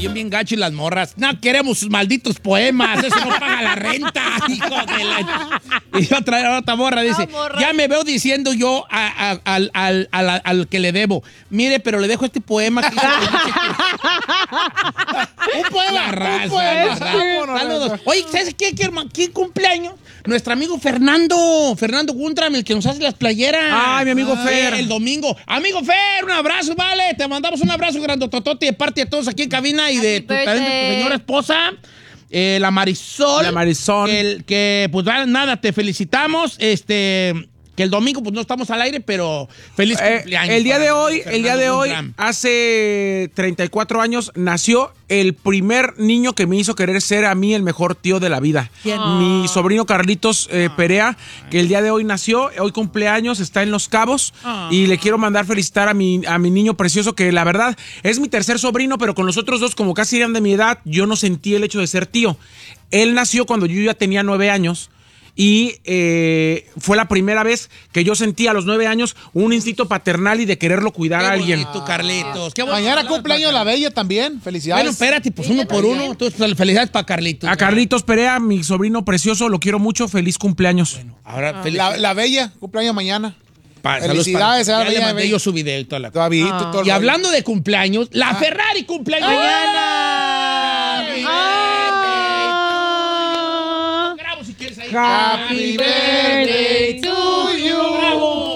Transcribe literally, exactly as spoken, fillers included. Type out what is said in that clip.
bien, bien gacho y las morras. No queremos sus malditos poemas, eso no paga la renta, hijo de la... Y otra, otra morra dice, no, morra. ya me veo diciendo yo a, a, al, al, al, al que le debo, mire, pero le dejo este poema. Que un poema, la raza, un poema. La raza. Saludos. Oye, ¿sabes qué? ¿Quién cumpleaños? Nuestro amigo Fernando, Fernando Guntram, el que nos hace las playeras. Ay, mi amigo ah, Fer. El domingo. Amigo Fer, un abrazo, vale. Te mandamos un abrazo grandototote de parte de todos aquí en cabina y de tu, también de tu señora esposa, eh, la Marisol. La Marisol. Que, que, pues nada, te felicitamos. Este... Que el domingo pues no estamos al aire, pero feliz cumpleaños. Eh, el día de hoy, el día de hoy, hace treinta y cuatro años, nació el primer niño que me hizo querer ser a mí el mejor tío de la vida. ¿Quién? Mi sobrino Carlitos eh, Perea, que el día de hoy nació, hoy cumpleaños, está en Los Cabos, oh. y le quiero mandar felicitar a mi, a mi niño precioso, que la verdad es mi tercer sobrino, pero con los otros dos, como casi eran de mi edad, yo no sentí el hecho de ser tío. Él nació cuando yo ya tenía nueve años. Y eh, fue la primera vez que yo sentí a los nueve años un instinto paternal y de quererlo cuidar qué a alguien. Bonito, Carlitos. Qué bonito. Mañana cumpleaños la Bella también. Felicidades. Bueno, espérate, pues uno por uno. Entonces, felicidades para Carlitos. A Carlitos Perea, mi sobrino precioso, lo quiero mucho. Feliz cumpleaños. Bueno, ahora, ah. la, la Bella, cumpleaños mañana. Pa, felicidades. Para, ya le mandé yo su video y toda la cosa. Ah. Y hablando de cumpleaños, la ah. Ferrari cumpleaños. Mañana. Ah. Happy birthday to